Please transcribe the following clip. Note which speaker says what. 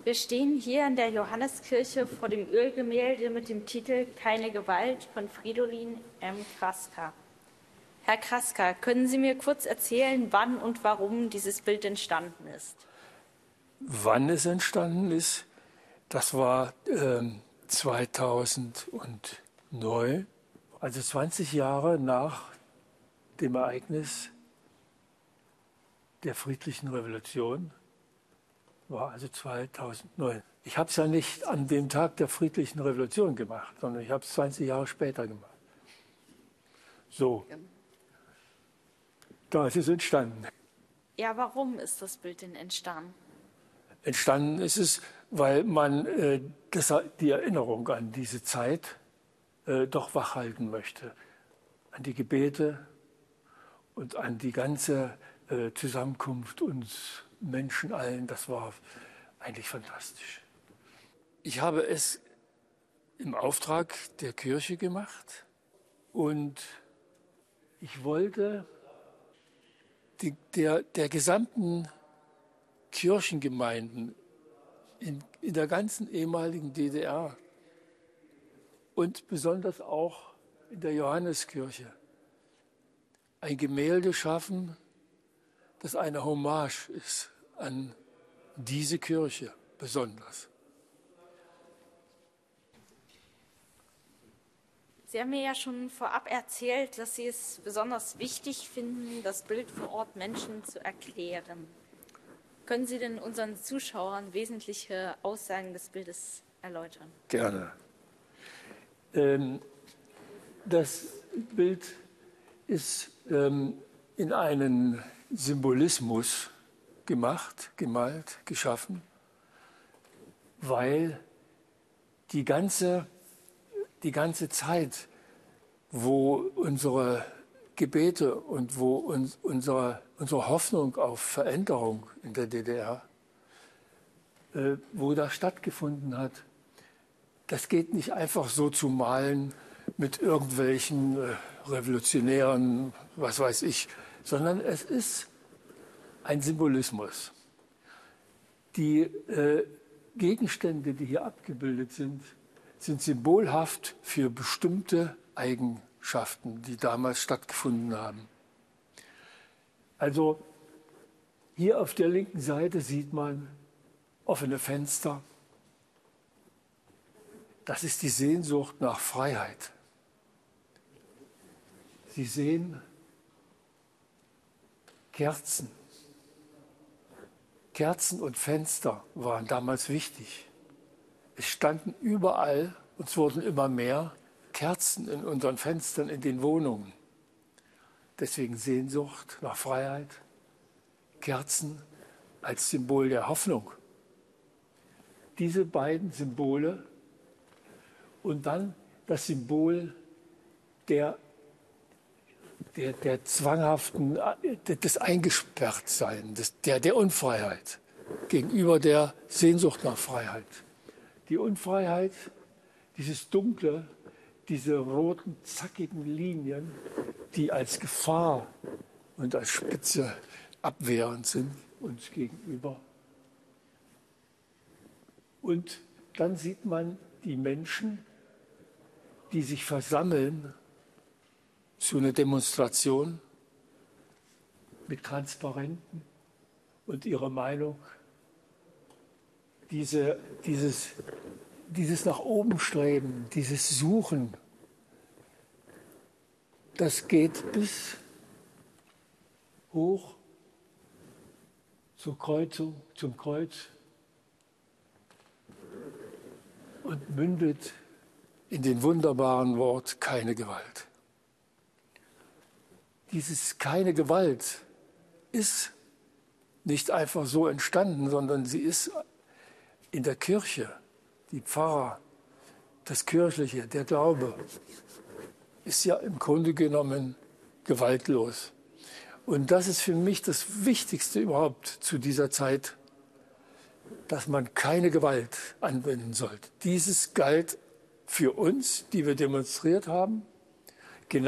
Speaker 1: Wir stehen hier in der Johanneskirche vor dem Ölgemälde mit dem Titel Keine Gewalt von Fridolin M. Kraska. Herr Kraska, können Sie mir kurz erzählen, wann und warum dieses Bild entstanden ist?
Speaker 2: Wann es entstanden ist, das war 2009, also 20 Jahre nach dem Ereignis der friedlichen Revolution, war also 2009. Ich habe es ja nicht an dem Tag der friedlichen Revolution gemacht, sondern ich habe es 20 Jahre später gemacht. So, da ist es entstanden.
Speaker 1: Ja, warum ist das Bild denn entstanden?
Speaker 2: Entstanden ist es, weil man die Erinnerung an diese Zeit doch wachhalten möchte. An die Gebete und an die ganze Zusammenkunft uns Menschen allen. Das war eigentlich fantastisch. Ich habe es im Auftrag der Kirche gemacht und ich wollte der gesamten Kirchengemeinden in der ganzen ehemaligen DDR und besonders auch in der Johanneskirche ein Gemälde schaffen, das eine Hommage ist an diese Kirche besonders.
Speaker 1: Sie haben mir ja schon vorab erzählt, dass Sie es besonders wichtig finden, das Bild vor Ort Menschen zu erklären. Können Sie denn unseren Zuschauern wesentliche Aussagen des Bildes erläutern?
Speaker 2: Gerne. Das Bild ist in einen Symbolismus gemalt, geschaffen, weil die ganze Zeit, wo unsere Gebete und wo unsere Hoffnung auf Veränderung in der DDR, wo das stattgefunden hat, das geht nicht einfach so zu malen mit irgendwelchen revolutionären, was weiß ich, sondern es ist ein Symbolismus. Die Gegenstände, die hier abgebildet sind symbolhaft für bestimmte Eigenschaften, die damals stattgefunden haben. Also hier auf der linken Seite sieht man offene Fenster. Das ist die Sehnsucht nach Freiheit. Sie sehen Kerzen. Kerzen und Fenster waren damals wichtig. Es standen überall, und es wurden immer mehr, Kerzen in unseren Fenstern in den Wohnungen. Deswegen Sehnsucht nach Freiheit, Kerzen als Symbol der Hoffnung. Diese beiden Symbole und dann das Symbol der zwanghaften, des Eingesperrtseins, der Unfreiheit gegenüber der Sehnsucht nach Freiheit. Die Unfreiheit, dieses Dunkle, diese roten, zackigen Linien, die als Gefahr und als Spitze abwehrend sind uns gegenüber. Und dann sieht man die Menschen, die sich versammeln zu einer Demonstration mit Transparenten und ihrer Meinung. Dieses nach oben streben, dieses Suchen, das geht bis hoch zur Kreuzung, zum Kreuz und mündet in den wunderbaren Wort keine Gewalt. Dieses keine Gewalt ist nicht einfach so entstanden, sondern sie ist in der Kirche, die Pfarrer, das Kirchliche, der Glaube, ist ja im Grunde genommen gewaltlos. Und das ist für mich das Wichtigste überhaupt zu dieser Zeit, dass man keine Gewalt anwenden sollte. Dieses galt für uns, die wir demonstriert haben,